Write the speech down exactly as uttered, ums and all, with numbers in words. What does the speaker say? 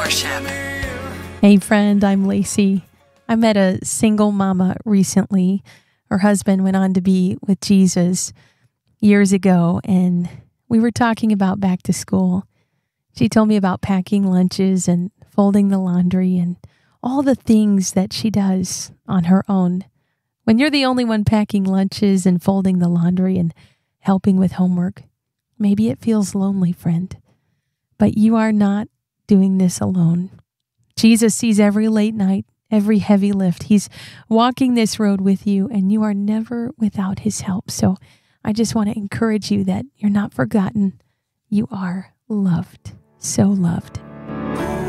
worship. Hey friend, I'm Lacey. I met a single mama recently. Her husband went on to be with Jesus years ago, and we were talking about back to school. She told me about packing lunches and folding the laundry and all the things that she does on her own. When you're the only one packing lunches and folding the laundry and helping with homework, maybe it feels lonely, friend. But you are not doing this alone. Jesus sees every late night, every heavy lift. He's walking this road with you, and you are never without his help. So I just want to encourage you that you're not forgotten. You are loved, so loved.